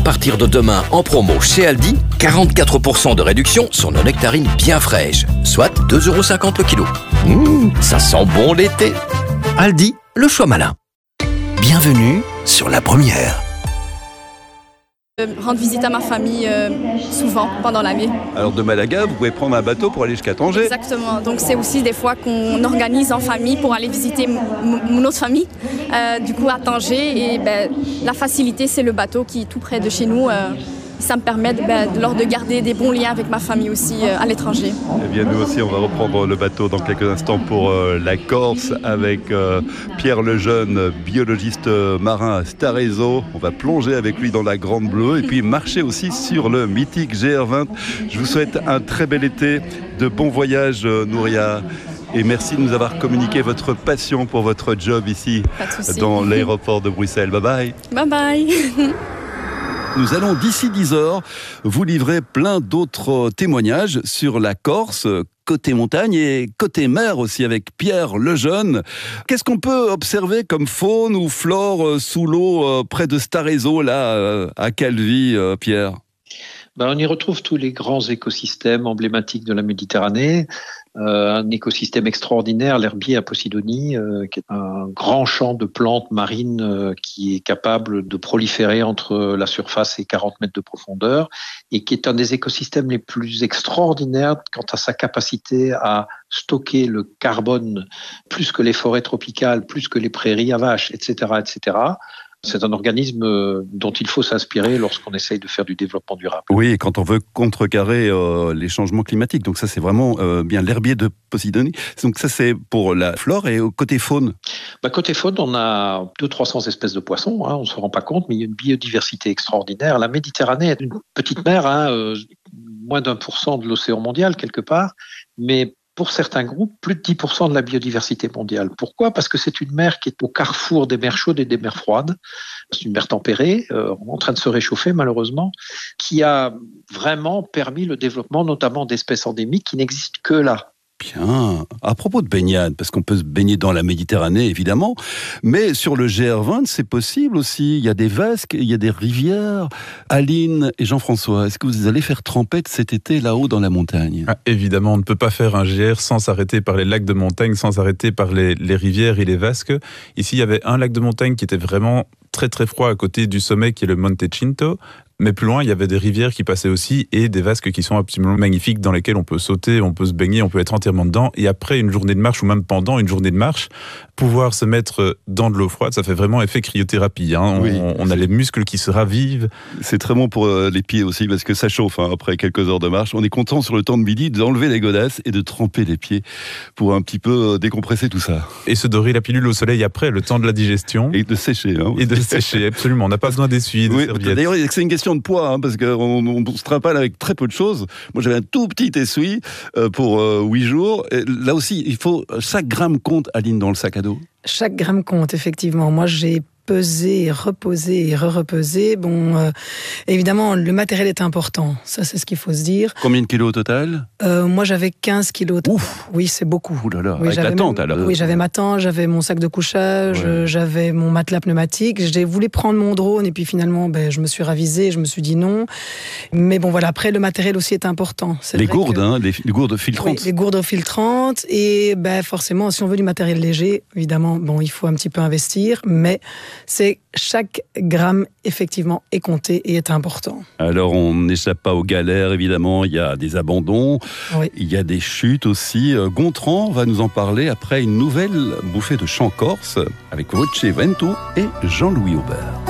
partir de demain en promo chez Aldi, 44% de réduction sur nos nectarines bien fraîches, soit 2,50 € le kilo. Ça sent bon l'été. Aldi, le choix malin. Bienvenue sur la première. Rendre visite à ma famille souvent pendant l'année. Alors de Malaga, vous pouvez prendre un bateau pour aller jusqu'à Tanger. Exactement, donc c'est aussi des fois qu'on organise en famille pour aller visiter notre famille, du coup à Tanger. Et la facilité, c'est le bateau qui est tout près de chez nous. Ça me permet de garder des bons liens avec ma famille aussi à l'étranger. Eh bien nous aussi, on va reprendre le bateau dans quelques instants pour la Corse avec Pierre Lejeune, biologiste marin à Starezo. On va plonger avec lui dans la Grande Bleue et puis marcher aussi sur le mythique GR20. Je vous souhaite un très bel été, de bons voyages Nouria. Et merci de nous avoir communiqué votre passion pour votre job ici dans l'aéroport de Bruxelles. Bye bye. Bye bye. Nous allons d'ici 10 heures vous livrer plein d'autres témoignages sur la Corse, côté montagne et côté mer aussi avec Pierre Lejeune. Qu'est-ce qu'on peut observer comme faune ou flore sous l'eau près de Starezo, là, à Calvi, Pierre ? On y retrouve tous les grands écosystèmes emblématiques de la Méditerranée. Un écosystème extraordinaire, l'herbier à Posidonie, qui est un grand champ de plantes marines qui est capable de proliférer entre la surface et 40 mètres de profondeur et qui est un des écosystèmes les plus extraordinaires quant à sa capacité à stocker le carbone plus que les forêts tropicales, plus que les prairies à vaches, etc., etc. C'est un organisme dont il faut s'inspirer lorsqu'on essaye de faire du développement durable. Oui, quand on veut contrecarrer les changements climatiques. Donc ça, c'est vraiment bien l'herbier de Posidonie. Donc ça, c'est pour la flore. Et côté faune ? Côté faune, on a 200-300 espèces de poissons. On ne se rend pas compte, mais il y a une biodiversité extraordinaire. La Méditerranée est une petite mer, moins d'1% de l'océan mondial quelque part, mais pour certains groupes, plus de 10% de la biodiversité mondiale. Pourquoi ? Parce que c'est une mer qui est au carrefour des mers chaudes et des mers froides. C'est une mer tempérée, en train de se réchauffer malheureusement, qui a vraiment permis le développement notamment d'espèces endémiques qui n'existent que là. Bien. À propos de baignade, parce qu'on peut se baigner dans la Méditerranée, évidemment, mais sur le GR20, c'est possible aussi. Il y a des vasques, il y a des rivières. Aline et Jean-François, est-ce que vous allez faire trempette cet été là-haut dans la montagne ? Évidemment, on ne peut pas faire un GR sans s'arrêter par les lacs de montagne, sans s'arrêter par les rivières et les vasques. Ici, il y avait un lac de montagne qui était vraiment très très froid à côté du sommet qui est le Monte Cinto. Mais plus loin, il y avait des rivières qui passaient aussi et des vasques qui sont absolument magnifiques dans lesquelles on peut sauter, on peut se baigner, on peut être entièrement dedans. Et après une journée de marche ou même pendant une journée de marche, pouvoir se mettre dans de l'eau froide, ça fait vraiment effet cryothérapie. On a les muscles qui se ravivent. C'est très bon pour les pieds aussi parce que ça chauffe après quelques heures de marche. On est content sur le temps de midi d'enlever les godasses et de tremper les pieds pour un petit peu décompresser tout ça. Et se dorer la pilule au soleil après, le temps de la digestion. Et de sécher. Et de sécher, absolument. On n'a pas besoin d'essuyer, de serviettes. D'ailleurs, c'est une question de poids, parce qu'on se trimbale avec très peu de choses. Moi, j'avais un tout petit essuie pour 8 jours. Et là aussi, il faut chaque gramme compte, Aline, dans le sac à dos. Chaque gramme compte, effectivement. Moi, j'ai peser, reposer et re-repeser. Évidemment, le matériel est important. Ça, c'est ce qu'il faut se dire. Combien de kilos au total ? Moi, j'avais 15 kilos. Ouf. Oui, c'est beaucoup. Ouh là là, oui, avec la tente, alors. Oui, j'avais ma tente, j'avais mon sac de couchage, j'avais mon matelas pneumatique. J'ai voulu prendre mon drone et puis finalement, je me suis ravisée, je me suis dit non. Mais voilà, après, le matériel aussi est important. Les gourdes, les gourdes filtrantes. Oui, les gourdes filtrantes. Et forcément, si on veut du matériel léger, évidemment, il faut un petit peu investir. Mais c'est chaque gramme, effectivement, est compté et est important. Alors, on n'échappe pas aux galères, évidemment. Il y a des abandons, il y a des chutes aussi. Gontran va nous en parler après une nouvelle bouffée de chant corse avec Voce Vento et Jean-Louis Aubert.